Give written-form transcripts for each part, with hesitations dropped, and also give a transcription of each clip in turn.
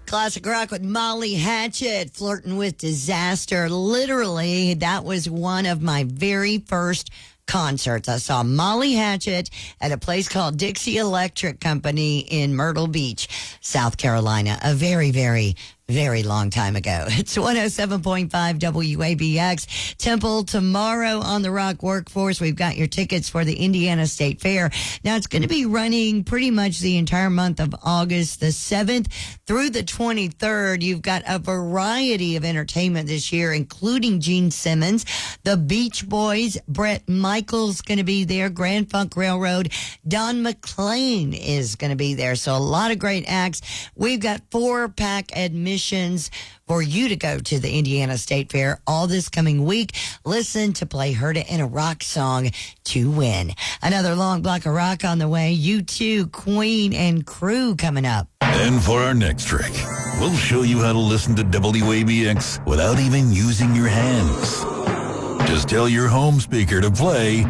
Classic rock with Molly Hatchet, Flirting with Disaster. Literally, that was one of my very first concerts. I saw Molly Hatchet at a place called Dixie Electric Company in Myrtle Beach, South Carolina. A very, very, very long time ago. It's 107.5 WABX. Temple tomorrow on the Rock Workforce. We've got your tickets for the Indiana State Fair. Now, it's going to be running pretty much the entire month of August the 7th through the 23rd. You've got a variety of entertainment this year, including Gene Simmons, the Beach Boys, Bret Michaels going to be there, Grand Funk Railroad, Don McLean is going to be there. So a lot of great acts. We've got 4-pack admissions for you to go to the Indiana State Fair all this coming week. Listen to Play Heard It in a Rock Song to win. Another long block of rock on the way. U2, Queen, and Crew coming up. And for our next trick, we'll show you how to listen to WABX without even using your hands. Just tell your home speaker to play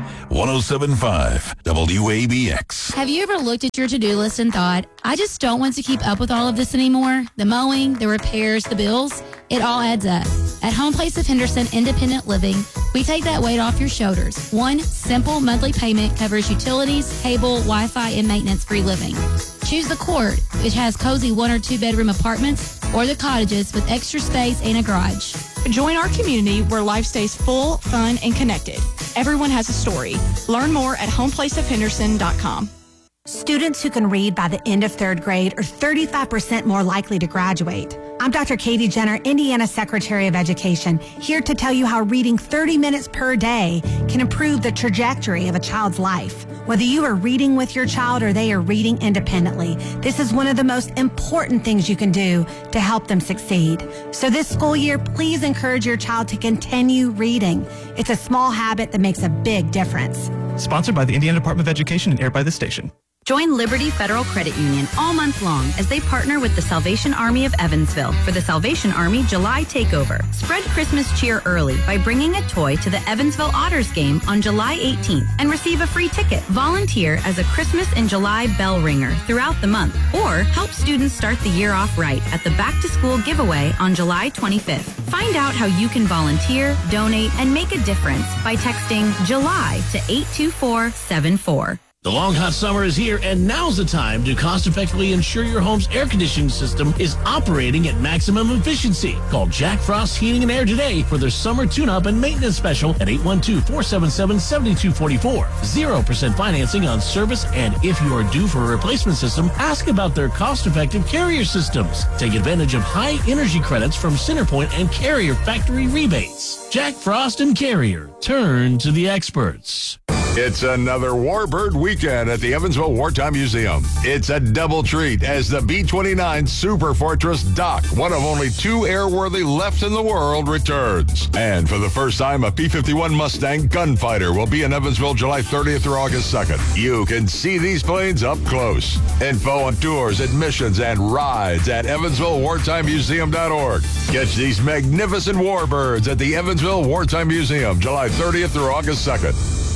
107.5 WABX. Have you ever looked at your to-do list and thought, I just don't want to keep up with all of this anymore? The mowing, the repairs, the bills, it all adds up. At Home Place of Henderson Independent Living, we take that weight off your shoulders. One simple monthly payment covers utilities, cable, Wi-Fi, and maintenance-free living. Choose the Court, which has cozy 1 or 2 bedroom apartments, or the cottages with extra space and a garage. Join our community where life stays full, fun, and connected. Everyone has a story. Learn more at homeplaceofhenderson.com. Students who can read by the end of 3rd grade are 35% more likely to graduate. I'm Dr. Katie Jenner, Indiana Secretary of Education, here to tell you how reading 30 minutes per day can improve the trajectory of a child's life. Whether you are reading with your child or they are reading independently, this is one of the most important things you can do to help them succeed. So this school year, please encourage your child to continue reading. It's a small habit that makes a big difference. Sponsored by the Indiana Department of Education and aired by this station. Join Liberty Federal Credit Union all month long as they partner with the Salvation Army of Evansville for the Salvation Army July Takeover. Spread Christmas cheer early by bringing a toy to the Evansville Otters game on July 18th and receive a free ticket. Volunteer as a Christmas in July bell ringer throughout the month or help students start the year off right at the Back to School giveaway on July 25th. Find out how you can volunteer, donate, and make a difference by texting July to 82474. The long hot summer is here, and now's the time to cost-effectively ensure your home's air conditioning system is operating at maximum efficiency. Call Jack Frost Heating and Air today for their summer tune-up and maintenance special at 812-477-7244. 0% financing on service, and if you are due for a replacement system, ask about their cost-effective Carrier systems. Take advantage of high energy credits from Centerpoint and Carrier factory rebates. Jack Frost and Carrier. Turn to the experts. It's another Warbird weekend at the Evansville Wartime Museum. It's a double treat as the B-29 Super Fortress Doc, one of only 2 airworthy left in the world, returns. And for the first time, a P-51 Mustang Gunfighter will be in Evansville July 30th through August 2nd. You can see these planes up close. Info on tours, admissions, and rides at EvansvilleWartimeMuseum.org. Catch these magnificent Warbirds at the Evansville Wartime Museum July 30th through August 2nd.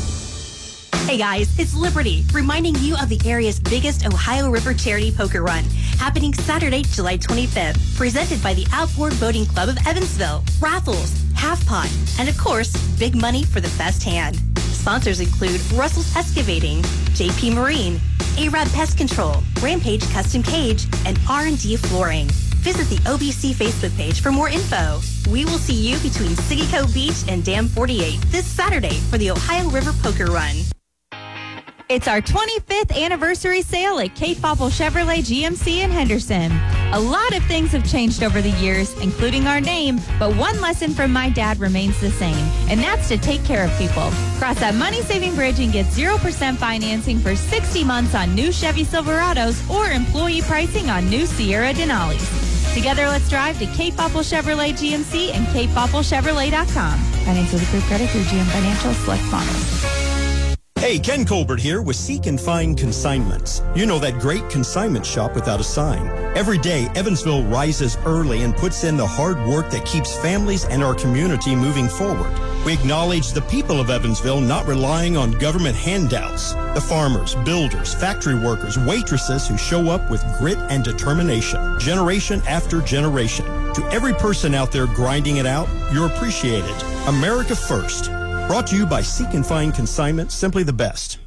Hey guys, it's Liberty, reminding you of the area's biggest Ohio River Charity Poker Run, happening Saturday, July 25th, presented by the Outboard Boating Club of Evansville. Raffles, half pot, and of course, big money for the best hand. Sponsors include Russell's Excavating, JP Marine, A-Rab Pest Control, Rampage Custom Cage, and R&D Flooring. Visit the OBC Facebook page for more info. We will see you between Siggyco Beach and Dam 48 this Saturday for the Ohio River Poker Run. It's our 25th anniversary sale at Cape Popple Chevrolet GMC in Henderson. A lot of things have changed over the years, including our name, but one lesson from my dad remains the same, and that's to take care of people. Cross that money-saving bridge and get 0% financing for 60 months on new Chevy Silverados or employee pricing on new Sierra Denali's. Together, let's drive to Cape Popple Chevrolet GMC and CapePoppleChevrolet.com. Financial approved credit through GM Financial Select Models. Hey, Ken Colbert here with Seek and Find Consignments. You know that great consignment shop without a sign. Every day, Evansville rises early and puts in the hard work that keeps families and our community moving forward. We acknowledge the people of Evansville not relying on government handouts, the farmers, builders, factory workers, waitresses who show up with grit and determination, generation after generation. To every person out there grinding it out, you're appreciated. America first. Brought to you by Seek and Find Consignment, simply the best.